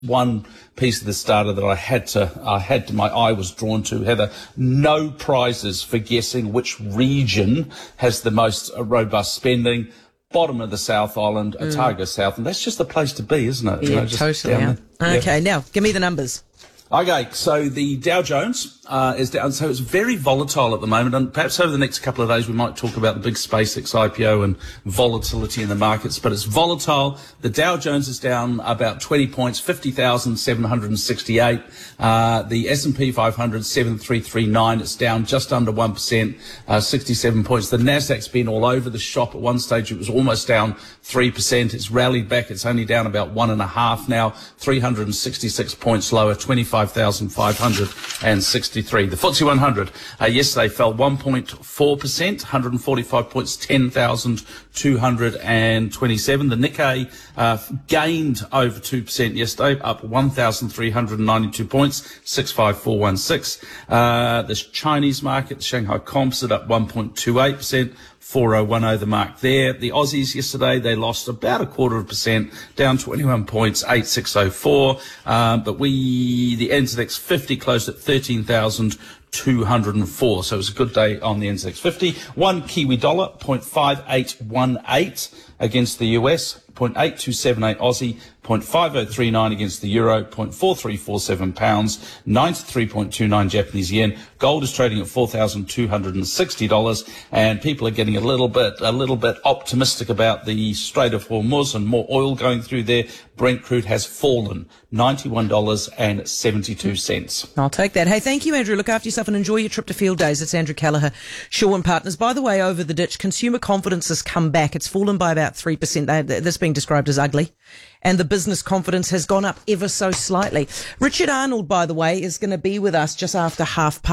One piece of this data that my eye was drawn to, Heather. No prizes for guessing which region has the most robust spending. Bottom of the South Island, Otago South, and that's just the place to be, isn't it? Yeah, totally. Yeah. Okay, now give me the numbers. Okay, so the Dow Jones is down, so it's very volatile at the moment, and perhaps over the next couple of days we might talk about the big SpaceX IPO and volatility in the markets, but it's volatile. The Dow Jones is down about 20 points, 50,768. The S&P 500, 7339, it's down just under 1%, 67 points. The Nasdaq's been all over the shop. At one stage it was almost down 3%. It's rallied back. It's only down about 1.5 now, 366 points lower, 25,563. The FTSE 100 yesterday fell 1.4%, 145 points, 10,227. The Nikkei gained over 2% yesterday, up 1,392 points, 65416. The Chinese market, the Shanghai Composite, up 1.28%. 4010 the mark there. The Aussies yesterday, they lost about 0.25%, down 21 points, 8604. But the NZX 50 closed at 13,204. So it was a good day on the NZX 50. One Kiwi dollar, 0.5818 against the US, 0.8278 Aussie, 0.5039 against the euro, 0.4347 pounds, 93.29 Japanese yen. Gold is trading at $4,260, and people are getting a little bit optimistic about the Strait of Hormuz and more oil going through there. Brent crude has fallen $91.72. I'll take that. Hey, thank you, Andrew. Look after yourself and enjoy your trip to Field Days. It's Andrew Callagher, Shaw and Partners. By the way, over the ditch, consumer confidence has come back. It's fallen by about 3%. That's being described as ugly. And the business confidence has gone up ever so slightly. Richard Arnold, by the way, is going to be with us just after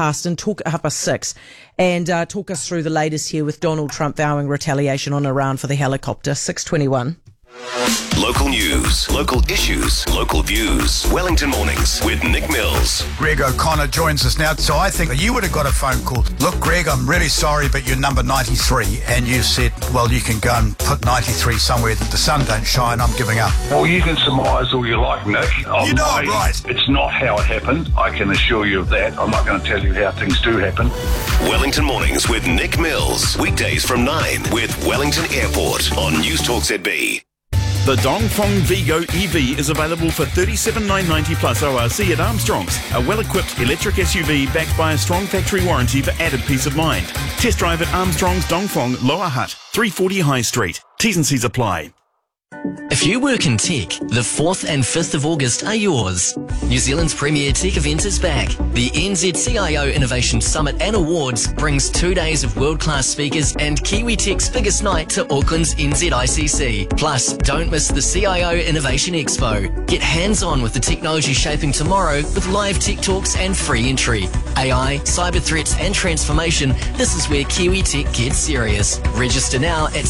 6:30, and talk us through the latest here with Donald Trump vowing retaliation on Iran for the helicopter. 6:21. Local news, local issues, local views. Wellington Mornings with Nick Mills. Greg O'Connor joins us now. So I think you would have got a phone call. Look, Greg, I'm really sorry, but you're number 93. And you said, well, you can go and put 93 somewhere that the sun don't shine. I'm giving up. Well, you can surmise all you like, Nick. You know I'm right. It's not how it happened. I can assure you of that. I'm not going to tell you how things do happen. Wellington Mornings with Nick Mills. Weekdays from 9 with Wellington Airport on News Talk ZB. The Dongfeng Vigo EV is available for $37,990 plus ORC at Armstrong's, a well-equipped electric SUV backed by a strong factory warranty for added peace of mind. Test drive at Armstrong's Dongfeng Lower Hutt, 340 High Street. T's and C's apply. If you work in tech, the 4th and 5th of August are yours. New Zealand's premier tech event is back. The NZCIO Innovation Summit and Awards brings 2 days of world-class speakers and Kiwi Tech's biggest night to Auckland's NZICC. Plus, don't miss the CIO Innovation Expo. Get hands-on with the technology shaping tomorrow with live tech talks and free entry. AI, cyber threats and transformation, this is where Kiwi Tech gets serious. Register now at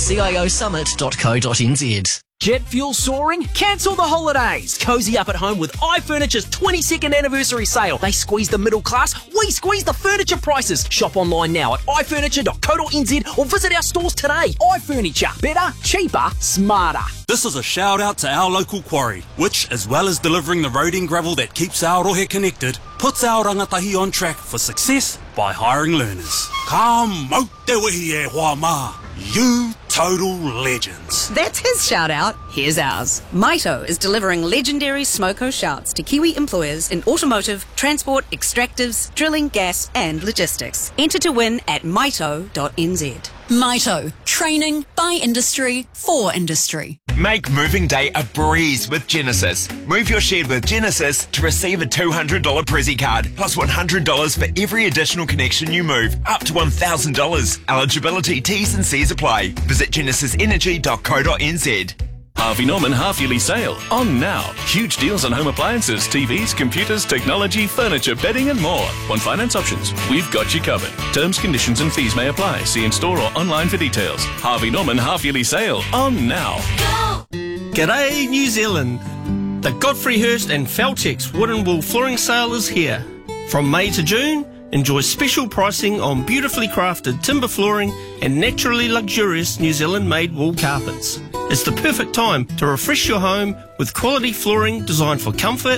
ciosummit.co.nz. Jet fuel soaring? Cancel the holidays. Cozy up at home with iFurniture's 22nd anniversary sale. They squeeze the middle class, we squeeze the furniture prices. Shop online now at ifurniture.co.nz or visit our stores today. iFurniture. Better, cheaper, smarter. This is a shout out to our local quarry, which, as well as delivering the road and gravel that keeps our rohe connected, puts our rangatahi on track for success by hiring learners. Ka mau te wihi e hoa ma. You total legends. That's his shout out. Here's ours. Maito is delivering legendary Smoko shouts to Kiwi employers in automotive, transport, extractives, drilling, gas and logistics. Enter to win at maito.nz. Maito. Training by industry for industry. Make moving day a breeze with Genesis. Move your shed with Genesis to receive a $200 Prezi card, plus $100 for every additional connection you move, up to $1,000. Eligibility, T's and C's apply. Visit genesisenergy.co.nz. Harvey Norman half-yearly sale on now. Huge deals on home appliances, TVs, computers, technology, furniture, bedding and more. On finance options, we've got you covered. Terms, conditions and fees may apply. See in store or online for details. Harvey Norman half-yearly sale on now. Go! G'day New Zealand. The Godfrey Hirst and Feltex Wood and Wool Flooring Sale is here. From May to June, enjoy special pricing on beautifully crafted timber flooring and naturally luxurious New Zealand-made wool carpets. It's the perfect time to refresh your home with quality flooring designed for comfort